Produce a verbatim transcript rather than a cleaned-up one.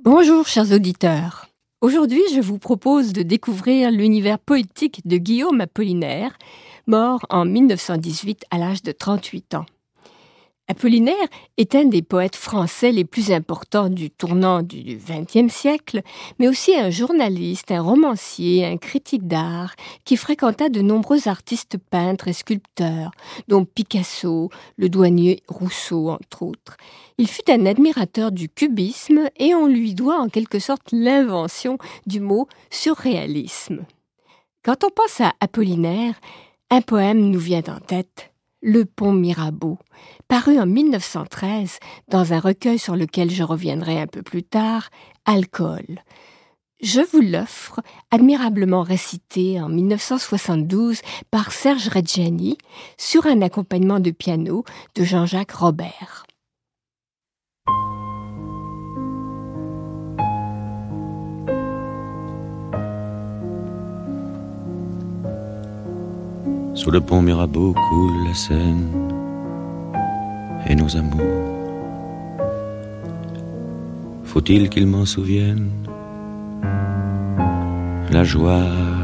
Bonjour chers auditeurs. Aujourd'hui, je vous propose de découvrir l'univers poétique de Guillaume Apollinaire, mort en mille neuf cent dix-huit à l'âge de trente-huit ans. Apollinaire est un des poètes français les plus importants du tournant du vingtième siècle, mais aussi un journaliste, un romancier, un critique d'art qui fréquenta de nombreux artistes peintres et sculpteurs, dont Picasso, le douanier Rousseau, entre autres. Il fut un admirateur du cubisme et on lui doit en quelque sorte l'invention du mot surréalisme. Quand on pense à Apollinaire, un poème nous vient en tête. Le pont Mirabeau, paru en mille neuf cent treize dans un recueil sur lequel je reviendrai un peu plus tard, Alcool. Je vous l'offre, admirablement récité en mille neuf cent soixante-douze par Serge Reggiani sur un accompagnement de piano de Jean-Jacques Robert. Sous le pont Mirabeau coule la Seine et nos amours. Faut-il qu'ils m'en souviennent? La joie